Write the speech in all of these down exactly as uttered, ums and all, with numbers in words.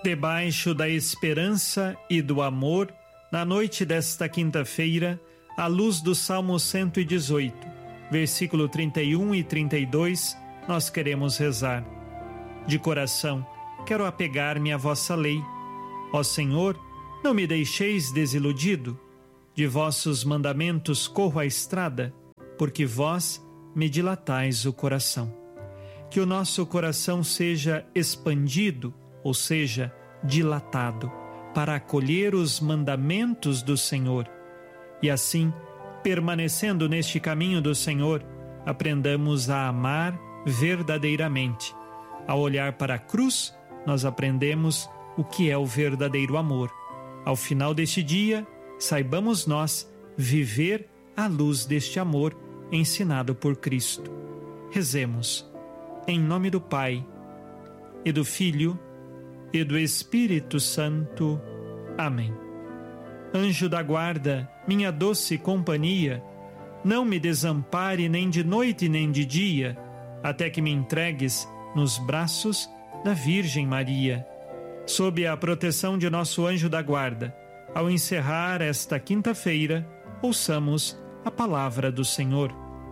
Debaixo da esperança e do amor, na noite desta quinta-feira, à luz do Salmo cento e dezoito, versículo trinta e um e trinta e dois, nós queremos rezar. De coração, quero apegar-me à vossa lei. Ó Senhor, não me deixeis desiludido. De vossos mandamentos corro a estrada, porque vós me dilatais o coração. Que o nosso coração seja expandido, ou seja, dilatado, para acolher os mandamentos do Senhor. E assim, permanecendo neste caminho do Senhor, aprendamos a amar verdadeiramente. Ao olhar para a cruz, nós aprendemos o que é o verdadeiro amor. Ao final deste dia, saibamos nós viver à luz deste amor ensinado por Cristo. Rezemos. Em nome do Pai, e do Filho, e do Espírito Santo. Amém. Anjo da guarda, minha doce companhia, não me desampare nem de noite nem de dia, até que me entregues nos braços da Virgem Maria. Sob a proteção de nosso anjo da guarda, ao encerrar esta quinta-feira, ouçamos a palavra do Senhor.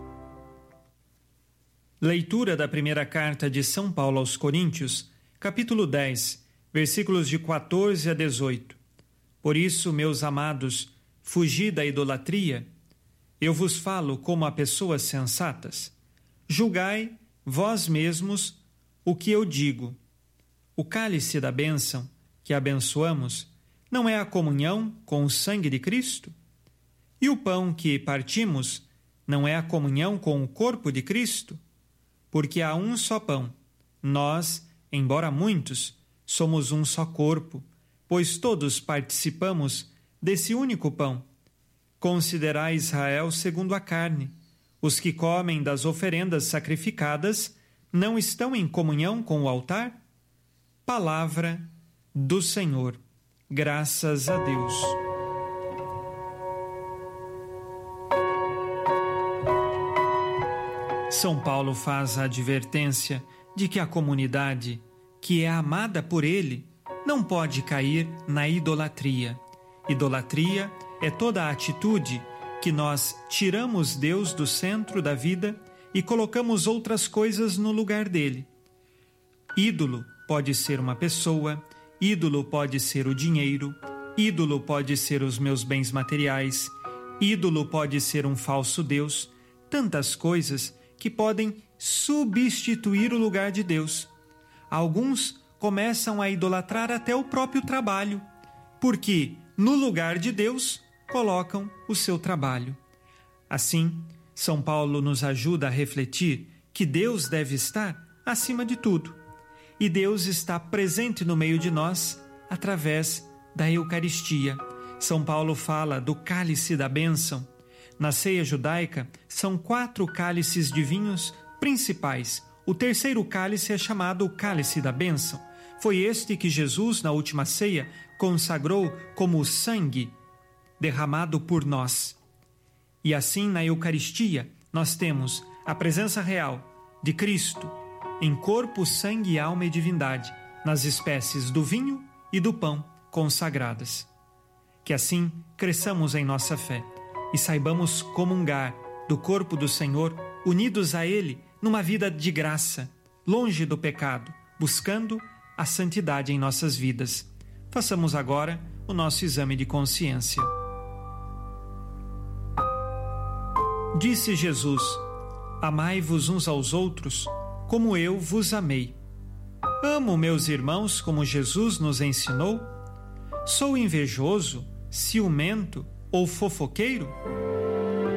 Leitura da primeira carta de São Paulo aos Coríntios, capítulo dez, versículos de quatorze a dezoito. Por isso, meus amados, fugi da idolatria. Eu vos falo como a pessoas sensatas. Julgai vós mesmos o que eu digo. O cálice da bênção que abençoamos não é a comunhão com o sangue de Cristo? E o pão que partimos não é a comunhão com o corpo de Cristo? Porque há um só pão. Nós, embora muitos, somos um só corpo, pois todos participamos desse único pão. Considerai Israel segundo a carne. Os que comem das oferendas sacrificadas não estão em comunhão com o altar? Palavra do Senhor. Graças a Deus. São Paulo faz a advertência de que a comunidade, que é amada por ele, não pode cair na idolatria. Idolatria é toda a atitude que nós tiramos Deus do centro da vida e colocamos outras coisas no lugar dele. Ídolo pode ser uma pessoa, ídolo pode ser o dinheiro, ídolo pode ser os meus bens materiais, ídolo pode ser um falso Deus, tantas coisas que podem substituir o lugar de Deus. Alguns começam a idolatrar até o próprio trabalho, porque no lugar de Deus colocam o seu trabalho. Assim, São Paulo nos ajuda a refletir que Deus deve estar acima de tudo. E Deus está presente no meio de nós através da Eucaristia. São Paulo fala do cálice da bênção. Na ceia judaica, são quatro cálices de vinhos principais. O terceiro cálice é chamado o cálice da bênção. Foi este que Jesus, na última ceia, consagrou como o sangue derramado por nós. E assim, na Eucaristia, nós temos a presença real de Cristo em corpo, sangue, alma e divindade, nas espécies do vinho e do pão consagradas. Que assim cresçamos em nossa fé e saibamos comungar do corpo do Senhor, unidos a Ele numa vida de graça, longe do pecado, buscando a santidade em nossas vidas. Façamos agora o nosso exame de consciência. Disse Jesus: amai-vos uns aos outros, como eu vos amei. Amo meus irmãos como Jesus nos ensinou? Sou invejoso, ciumento ou fofoqueiro?